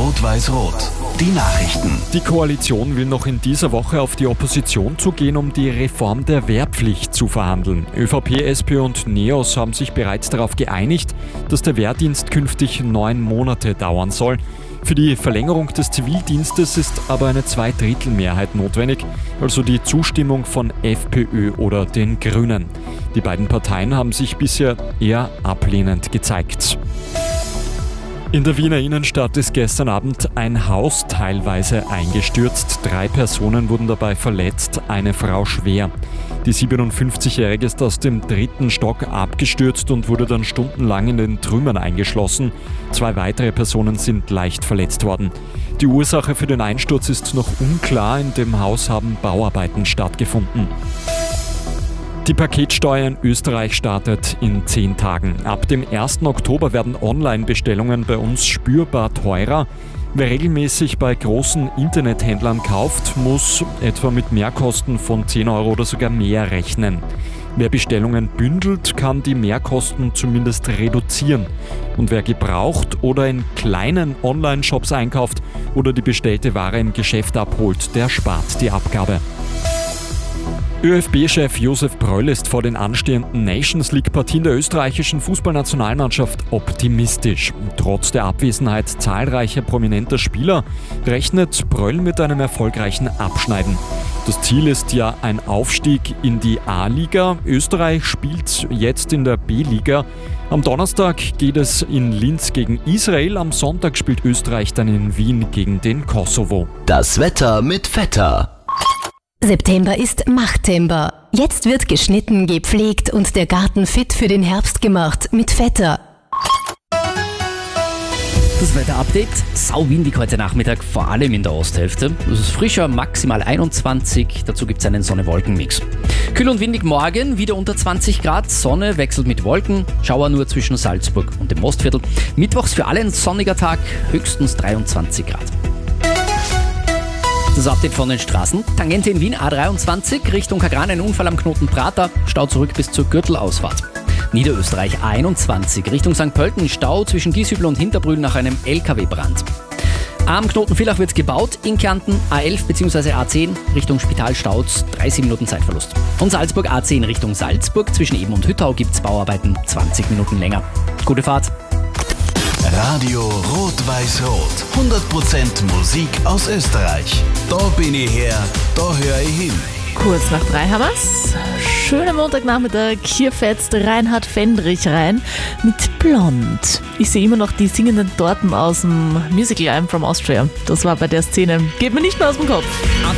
Rot-Weiß-Rot. Die Nachrichten. Die Koalition will noch in dieser Woche auf die Opposition zugehen, um die Reform der Wehrpflicht zu verhandeln. ÖVP, SP und NEOS haben sich bereits darauf geeinigt, dass der Wehrdienst künftig 9 Monate dauern soll. Für die Verlängerung des Zivildienstes ist aber eine Zweidrittelmehrheit notwendig, also die Zustimmung von FPÖ oder den Grünen. Die beiden Parteien haben sich bisher eher ablehnend gezeigt. In der Wiener Innenstadt ist gestern Abend ein Haus teilweise eingestürzt. 3 Personen wurden dabei verletzt, eine Frau schwer. Die 57-Jährige ist aus dem 3. Stock abgestürzt und wurde dann stundenlang in den Trümmern eingeschlossen. 2 weitere Personen sind leicht verletzt worden. Die Ursache für den Einsturz ist noch unklar. In dem Haus haben Bauarbeiten stattgefunden. Die Paketsteuer in Österreich startet in 10 Tagen. Ab dem 1. Oktober werden Online-Bestellungen bei uns spürbar teurer. Wer regelmäßig bei großen Internethändlern kauft, muss etwa mit Mehrkosten von 10 Euro oder sogar mehr rechnen. Wer Bestellungen bündelt, kann die Mehrkosten zumindest reduzieren. Und wer gebraucht oder in kleinen Online-Shops einkauft oder die bestellte Ware im Geschäft abholt, der spart die Abgabe. ÖFB-Chef Josef Pröll ist vor den anstehenden Nations-League-Partien der österreichischen Fußballnationalmannschaft optimistisch. Trotz der Abwesenheit zahlreicher prominenter Spieler rechnet Pröll mit einem erfolgreichen Abschneiden. Das Ziel ist ja ein Aufstieg in die A-Liga. Österreich spielt jetzt in der B-Liga. Am Donnerstag geht es in Linz gegen Israel. Am Sonntag spielt Österreich dann in Wien gegen den Kosovo. Das Wetter mit Vetter. September ist Machttember. Jetzt wird geschnitten, gepflegt und der Garten fit für den Herbst gemacht mit Vetter. Das Wetterupdate, sauwindig heute Nachmittag, vor allem in der Osthälfte. Es ist frischer, maximal 21, dazu gibt es einen Sonne-Wolken-Mix. Kühl und windig morgen, wieder unter 20 Grad, Sonne wechselt mit Wolken, Schauer nur zwischen Salzburg und dem Mostviertel. Mittwochs für alle ein sonniger Tag, höchstens 23 Grad. Das Update von den Straßen. Tangente in Wien A23 Richtung Kagran, ein Unfall am Knoten Prater, Stau zurück bis zur Gürtelausfahrt. Niederösterreich A21 Richtung St. Pölten, Stau zwischen Gieshübel und Hinterbrühl nach einem LKW-Brand. Am Knoten Villach wird gebaut, in Kärnten A11 bzw. A10 Richtung Spital Stauz, 30 Minuten Zeitverlust. Und Salzburg A10 Richtung Salzburg, zwischen Eben und Hüttau gibt es Bauarbeiten, 20 Minuten länger. Gute Fahrt! Radio Rot-Weiß-Rot. 100% Musik aus Österreich. Da bin ich her, da höre ich hin. Kurz nach 3 haben wir's. Schöner Montagnachmittag. Hier fetzt Reinhard Fendrich rein mit Blond. Ich sehe immer noch die singenden Torten aus dem Musical I'm from Austria. Das war bei der Szene. Geht mir nicht mehr aus dem Kopf.